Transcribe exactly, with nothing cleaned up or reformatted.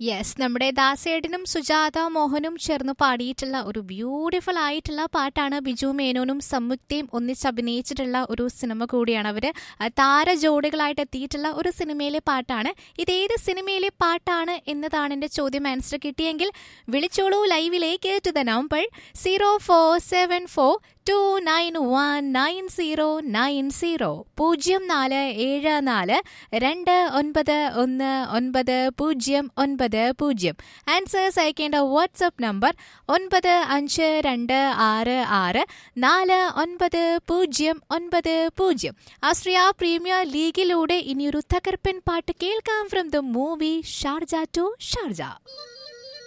Yes, നമ്മുടെ ദാസേട്ടനും സുജാത മോഹനും ചേർന്ന് പാടിയിട്ടുള്ള ഒരു ബ്യൂട്ടിഫുൾ ആയിട്ടുള്ള പാട്ടാണ്. ബിജു മേനോനും സംയുക്തയും ഒന്നിച്ച് അഭിനയിച്ചിട്ടുള്ള ഒരു സിനിമ കൂടിയാണ്. അവര് താര ജോഡികളായിട്ട് എത്തിയിട്ടുള്ള ഒരു സിനിമയിലെ പാട്ടാണ്. ഇതേത് സിനിമയിലെ പാട്ടാണ് എന്നതാണ് എന്റെ ചോദ്യം. ആൻസർ കിട്ടിയെങ്കിൽ വിളിച്ചോളൂ ലൈവിലേക്ക് to the number zero four seven four to nine one nine zero nine zero പൂജ്യം നാല് ഏഴ് നാല് രണ്ട് ഒൻപത് ഒന്ന് ഒൻപത് പൂജ്യം ഒൻപത് പൂജ്യം. ആൻസേഴ്സ് അയക്കേണ്ട വാട്സ്ആപ്പ് നമ്പർ ഒൻപത് അഞ്ച് രണ്ട് ആറ് ആറ് നാല് ഒൻപത് പൂജ്യം ഒൻപത് പൂജ്യം. ആസ്ട്രിയ പ്രീമിയർ ലീഗിലൂടെ ഇനിയൊരു തകർപ്പൻ പാട്ട് കേൾക്കാം from the movie Sharjah to Sharjah.